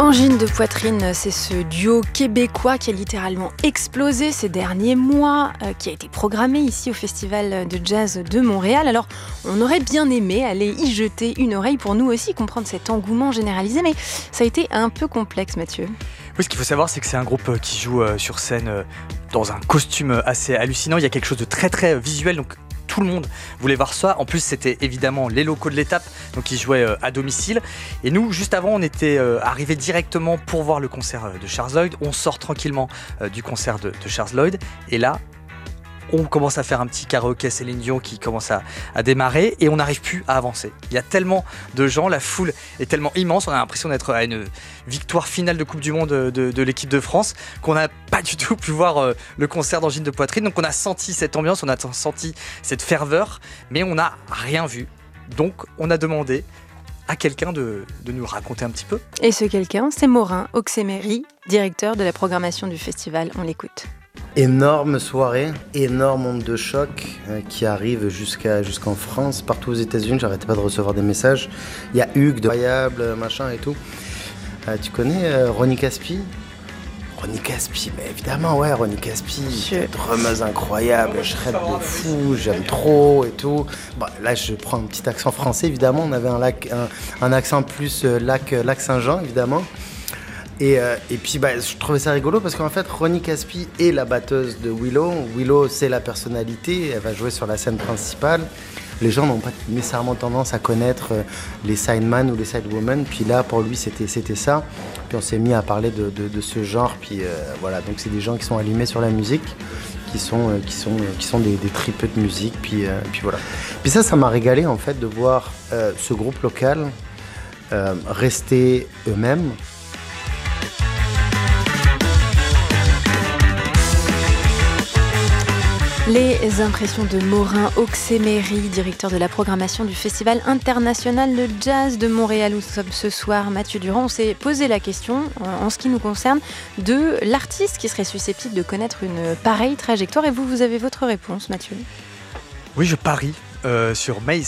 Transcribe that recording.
Angine de poitrine, c'est ce duo québécois qui a littéralement explosé ces derniers mois, qui a été programmé ici au Festival de Jazz de Montréal. Alors, on aurait bien aimé aller y jeter une oreille pour nous aussi comprendre cet engouement généralisé, mais ça a été un peu complexe, Mathieu. Oui, ce qu'il faut savoir, c'est que c'est un groupe qui joue sur scène dans un costume assez hallucinant. Il y a quelque chose de très très visuel, donc tout le monde voulait voir ça. En plus, c'était évidemment les locaux de l'étape, donc ils jouaient à domicile. Et nous, juste avant, on était arrivés directement pour voir le concert de Charles Lloyd. On sort tranquillement du concert de Charles Lloyd. Et là, on commence à faire un petit karaoké Céline Dion qui commence à démarrer et on n'arrive plus à avancer. Il y a tellement de gens, la foule est tellement immense, on a l'impression d'être à une victoire finale de Coupe du Monde de l'équipe de France qu'on n'a pas du tout pu voir le concert d'Angine de poitrine. Donc on a senti cette ambiance, on a senti cette ferveur, mais on n'a rien vu. Donc on a demandé à quelqu'un de nous raconter un petit peu. Et ce quelqu'un, c'est Morin Oxemery, directeur de la programmation du festival. On l'écoute. Énorme soirée, énorme onde de choc qui arrive jusqu'en France, partout aux États-Unis. J'arrêtais pas de recevoir des messages. Il y a Hugues, de Incroyable, machin et tout. Tu connais Ronnie Caspi? Ronnie Caspi, mais évidemment, ouais, Ronnie Caspi, drummeuse incroyable, shred de fou, j'aime trop et tout. Bon, là, je prends un petit accent français, évidemment. On avait un accent plus lac Saint-Jean, évidemment. Et puis je trouvais ça rigolo parce qu'en fait Ronnie Caspi est la batteuse de Willow. Willow, c'est la personnalité, elle va jouer sur la scène principale. Les gens n'ont pas nécessairement tendance à connaître les sideman ou les sidewomen. Puis là, pour lui, c'était ça. Puis on s'est mis à parler de ce genre. Puis voilà, donc c'est des gens qui sont allumés sur la musique, qui sont des tripeux de musique. Puis voilà. Puis ça m'a régalé en fait de voir ce groupe local rester eux-mêmes. Les impressions de Morin Oxemery, directeur de la programmation du Festival international de jazz de Montréal où nous sommes ce soir. Mathieu Durand, on s'est posé la question, en ce qui nous concerne, de l'artiste qui serait susceptible de connaître une pareille trajectoire. Et vous avez votre réponse, Mathieu? Oui, je parie sur Maze.